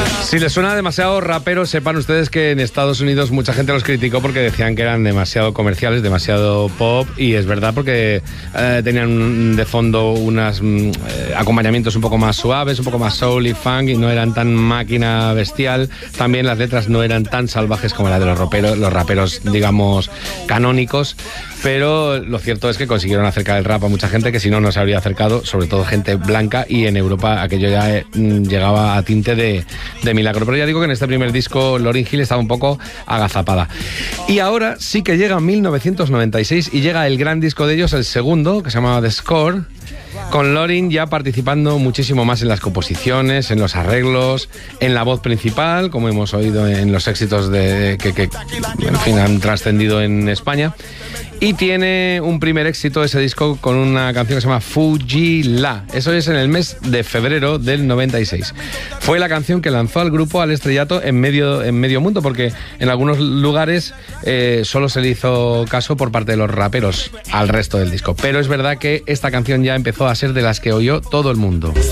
Si les suena demasiado rapero, sepan ustedes que en Estados Unidos mucha gente los criticó porque decían que eran demasiado comerciales, demasiado pop, y es verdad porque tenían de fondo unos acompañamientos un poco más suaves, un poco más soul y funk, y no eran tan máquina bestial. También las letras no eran tan salvajes como las de los raperos, digamos, canónicos, pero lo cierto es que consiguieron acercar el rap a mucha gente que si no, no se habría acercado, sobre todo gente blanca, y en Europa aquello ya llegaba a tinte de milagro. Pero ya digo que en este primer disco Lauryn Hill estaba un poco agazapada. Y ahora sí que llega 1996 y llega el gran disco de ellos, el segundo, que se llamaba The Score, con Lauryn ya participando muchísimo más en las composiciones, en los arreglos, en la voz principal, como hemos oído en los éxitos que en fin, han trascendido en España. Y tiene un primer éxito ese disco con una canción que se llama Fuji-La. Eso es en el mes de febrero del 96. Fue la canción que lanzó al grupo al estrellato en medio mundo, porque en algunos lugares solo se le hizo caso por parte de los raperos al resto del disco. Pero es verdad que esta canción ya empezó a ser de las que oyó todo el mundo.